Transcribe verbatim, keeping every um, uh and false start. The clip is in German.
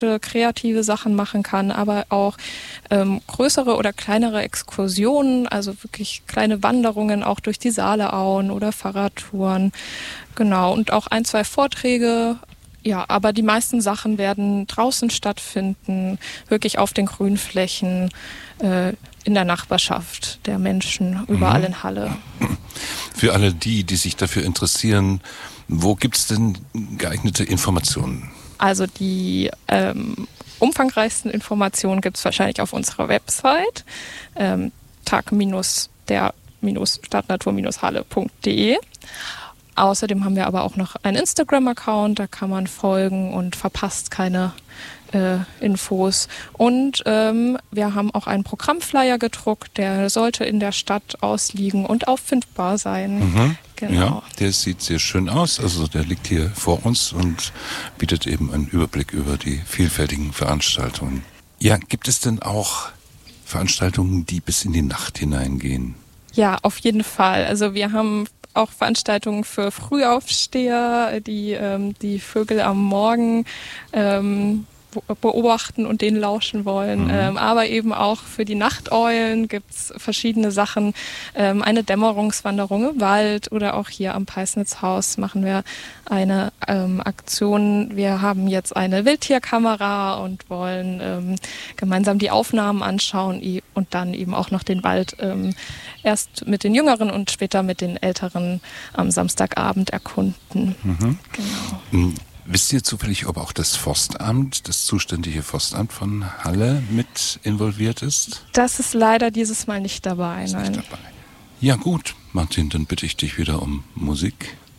kreative Sachen machen kann, aber auch ähm, größere oder kleinere Exkursionen, also wirklich kleine Wanderungen auch durch die Saaleauen oder Fahrradtouren. Genau, und auch ein, zwei Vorträge. Ja, aber die meisten Sachen werden draußen stattfinden, wirklich auf den Grünflächen, äh, in der Nachbarschaft der Menschen, überall Mhm. in Halle. Für alle die, die sich dafür interessieren, wo gibt es denn geeignete Informationen? Also die ähm, umfangreichsten Informationen gibt es wahrscheinlich auf unserer Website ähm, tag-der-stadtnatur-halle punkt de. Außerdem haben wir aber auch noch einen Instagram-Account, da kann man folgen und verpasst keine äh, Infos. Und ähm, wir haben auch einen Programmflyer gedruckt, der sollte in der Stadt ausliegen und auffindbar sein. Mhm. Genau. Ja, der sieht sehr schön aus. Also der liegt hier vor uns und bietet eben einen Überblick über die vielfältigen Veranstaltungen. Ja, gibt es denn auch Veranstaltungen, die bis in die Nacht hineingehen? Ja, auf jeden Fall. Also wir haben auch Veranstaltungen für Frühaufsteher, die ähm, die Vögel am Morgen ähm, beobachten und denen lauschen wollen. Mhm. Ähm, aber eben auch für die Nachteulen gibt's verschiedene Sachen. Ähm, eine Dämmerungswanderung im Wald oder auch hier am Peisnitzhaus machen wir eine ähm, Aktion. Wir haben jetzt eine Wildtierkamera und wollen ähm, gemeinsam die Aufnahmen anschauen und dann eben auch noch den Wald ähm, erst mit den Jüngeren und später mit den Älteren am Samstagabend erkunden. Mhm. Genau. Mhm. Wisst ihr zufällig, ob auch das Forstamt, das zuständige Forstamt von Halle mit involviert ist? Das ist leider dieses Mal nicht dabei, ist nein. Nicht dabei. Ja gut, Martin, dann bitte ich dich wieder um Musik.